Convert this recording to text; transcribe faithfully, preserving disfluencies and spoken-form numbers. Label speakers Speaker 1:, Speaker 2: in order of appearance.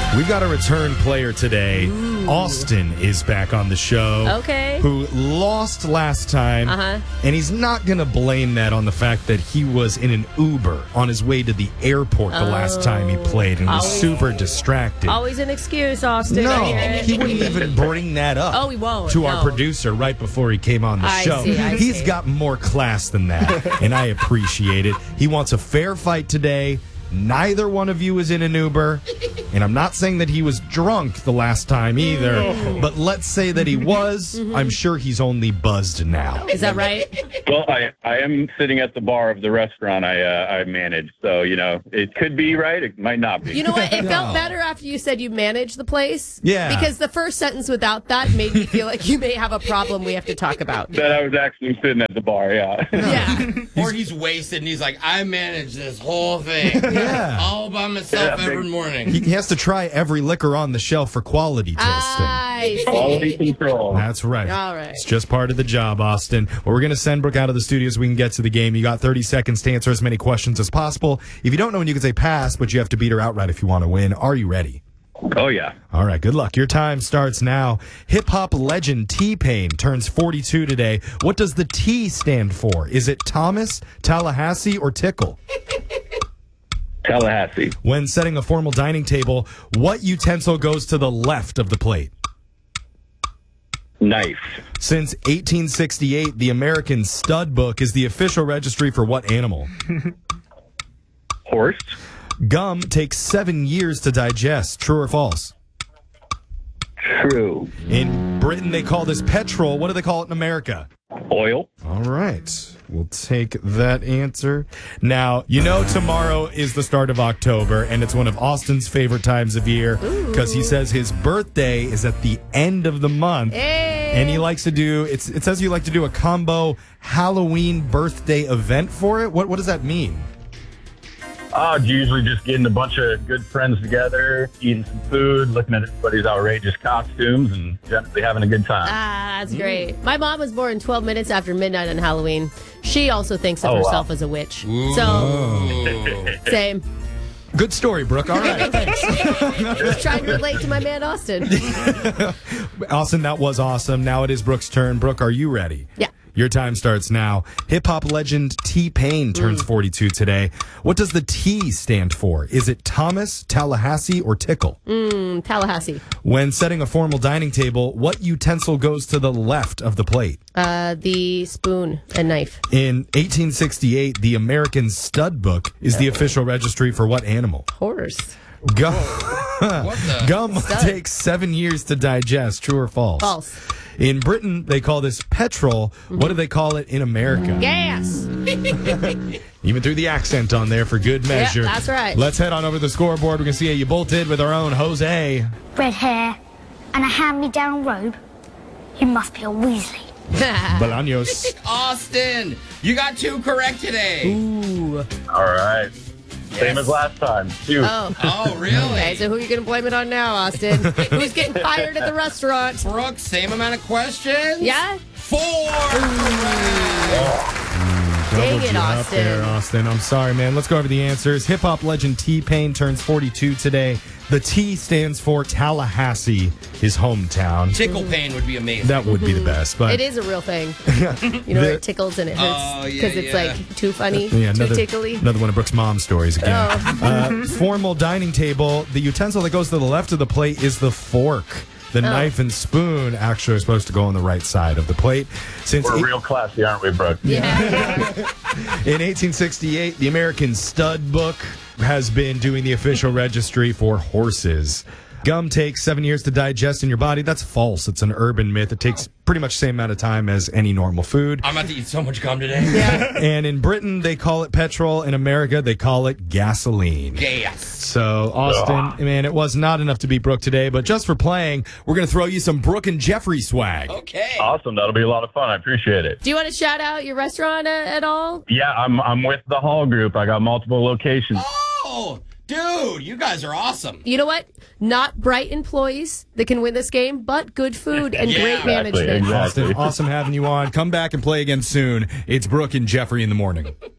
Speaker 1: We've got a return player today.
Speaker 2: Ooh.
Speaker 1: Austin is back on the show.
Speaker 2: Okay.
Speaker 1: Who lost last time.
Speaker 2: Uh-huh.
Speaker 1: And he's not going to blame that on the fact that he was in an Uber on his way to the airport the oh. last time he played and was
Speaker 2: Always.
Speaker 1: super distracted.
Speaker 2: Always an excuse, Austin.
Speaker 1: No, he wouldn't even bring that up.
Speaker 2: Oh, he won't.
Speaker 1: To
Speaker 2: no.
Speaker 1: our producer right before he came on the
Speaker 2: I
Speaker 1: show.
Speaker 2: See, I
Speaker 1: He's
Speaker 2: see.
Speaker 1: got more class than that, and I appreciate it. He wants a fair fight today. Neither one of you is in an Uber, and I'm not saying that he was drunk the last time either, but let's say that he was. Mm-hmm. I'm sure he's only buzzed now.
Speaker 2: Is that right?
Speaker 3: Well, I, I am sitting at the bar of the restaurant I uh, I manage, so, you know, it could be right, it might not be.
Speaker 2: You know what? It
Speaker 1: No.
Speaker 2: felt better after you said you manage the place.
Speaker 1: Yeah.
Speaker 2: Because the first sentence without that made me feel like you may have a problem we have to talk about.
Speaker 3: That I was actually sitting at the bar, yeah.
Speaker 2: Yeah.
Speaker 4: Or he's wasted and he's like, I manage this whole thing.
Speaker 1: Yeah.
Speaker 4: All by myself
Speaker 3: Yeah,
Speaker 4: every
Speaker 3: big-
Speaker 4: morning.
Speaker 1: He has to try every liquor on the shelf for quality testing.
Speaker 2: I
Speaker 3: Quality
Speaker 2: see.
Speaker 3: control.
Speaker 1: That's right.
Speaker 2: All right.
Speaker 1: It's just part of the job, Austin. Well, we're going to send Brooke out of the studio so we can get to the game. You got thirty seconds to answer as many questions as possible. If you don't know when you can say pass, but you have to beat her outright if you want to win. Are you ready?
Speaker 3: Oh, yeah.
Speaker 1: All right, good luck. Your time starts now. Hip-hop legend T-Pain turns forty-two today. What does the T stand for? Is it Thomas, Tallahassee, or Tickle?
Speaker 3: Tallahassee.
Speaker 1: When setting a formal dining table, what utensil goes to the left of the plate?
Speaker 3: Knife.
Speaker 1: Since eighteen sixty-eight, the American Stud Book is the official registry for what animal?
Speaker 3: Horse.
Speaker 1: Gum takes seven years to digest. True or false?
Speaker 3: True.
Speaker 1: In Britain, they call this petrol. What do they call it in America?
Speaker 3: Oil.
Speaker 1: All right. We'll take that answer. Now, you know tomorrow is the start of October, and it's one of Austin's favorite times of year because he says his birthday is at the end of the month.
Speaker 2: Hey.
Speaker 1: And he likes to do, it's, it says you like to do a combo Halloween birthday event for it. What, what does that mean?
Speaker 3: Uh, usually just getting a bunch of good friends together, eating some food, looking at everybody's outrageous costumes, and generally having a good time.
Speaker 2: Ah, that's great. My mom was born twelve minutes after midnight on Halloween. She also thinks of
Speaker 3: Oh, wow.
Speaker 2: herself as a witch.
Speaker 4: Ooh.
Speaker 2: So, same.
Speaker 1: Good story, Brooke. All right.
Speaker 2: Just trying to relate to my man, Austin.
Speaker 1: Austin, that was awesome. Now it is Brooke's turn. Brooke, are you ready?
Speaker 2: Yeah.
Speaker 1: Your time starts now. Hip-hop legend T-Pain turns forty-two today. What does the T stand for? Is it Thomas, Tallahassee, or Tickle?
Speaker 2: Mm, Tallahassee.
Speaker 1: When setting a formal dining table, what utensil goes to the left of the plate?
Speaker 2: Uh, the spoon and knife.
Speaker 1: In eighteen sixty-eight, the American Stud Book is the official registry for what animal?
Speaker 2: Horse.
Speaker 1: Gum,
Speaker 4: What the?
Speaker 1: Gum
Speaker 2: Stud.
Speaker 1: takes seven years to digest. True or false?
Speaker 2: False.
Speaker 1: In Britain, they call this petrol. What do they call it in America?
Speaker 2: Gas.
Speaker 1: Even threw the accent on there for good measure.
Speaker 2: Yeah, that's right.
Speaker 1: Let's head on over to the scoreboard. We're going to see how you both did with our own Jose.
Speaker 5: Red hair and a hand-me-down robe. You must be a Weasley.
Speaker 1: Bolaños.
Speaker 4: Austin, you got two correct today.
Speaker 2: Ooh.
Speaker 3: All right. Same as last time. Two.
Speaker 2: Oh.
Speaker 4: Oh, really?
Speaker 2: Okay, so who are you going to blame it on now, Austin? Who's getting fired at the restaurant?
Speaker 4: Brooke, same amount of questions?
Speaker 2: Yeah?
Speaker 4: Four.
Speaker 2: Dang
Speaker 1: Doubled
Speaker 2: it,
Speaker 1: you up
Speaker 2: Austin.
Speaker 1: there, Austin. I'm sorry, man. Let's go over the answers. Hip-hop legend T-Pain turns forty-two today. The T stands for Tallahassee, his hometown.
Speaker 4: Tickle pain would be amazing.
Speaker 1: That would be the best. But
Speaker 2: It is a real thing. You know, where it tickles and it hurts
Speaker 4: Oh, yeah,
Speaker 2: because it's
Speaker 4: yeah.
Speaker 2: like too funny,
Speaker 1: Yeah,
Speaker 2: too
Speaker 1: another,
Speaker 2: tickly.
Speaker 1: another one of Brooke's mom stories again.
Speaker 2: Oh.
Speaker 1: Uh, formal dining table. The utensil that goes to the left of the plate is the fork. The
Speaker 2: Oh.
Speaker 1: knife and spoon actually are supposed to go on the right side of the plate. Since
Speaker 3: We're
Speaker 1: eight-
Speaker 3: real classy, aren't we, Brooke?
Speaker 2: Yeah.
Speaker 1: in eighteen sixty-eight, the American Stud Book has been doing the official registry for horses. Gum takes seven years to digest in your body. That's false. It's an urban myth. It takes pretty much the same amount of time as any normal food.
Speaker 4: I'm about to eat so much gum today.
Speaker 1: And in Britain, they call it petrol. In America, they call it gasoline.
Speaker 4: Gas.
Speaker 1: So, Austin, man, it was not enough to beat Brooke today, but just for playing, we're going to throw you some Brooke and Jeffrey swag.
Speaker 4: Okay.
Speaker 3: Awesome. That'll be a lot of fun. I appreciate it.
Speaker 2: Do you want to shout out your restaurant uh, at all?
Speaker 3: Yeah, I'm I'm with the Hall Group. I got multiple locations.
Speaker 4: Oh, dude, you guys are awesome.
Speaker 2: You know what? Not bright employees that can win this game, but good food and
Speaker 4: Yeah,
Speaker 2: great
Speaker 4: exactly,
Speaker 2: management.
Speaker 3: exactly.
Speaker 1: Austin, awesome having you on. Come back and play again soon. It's Brooke and Jeffrey in the morning.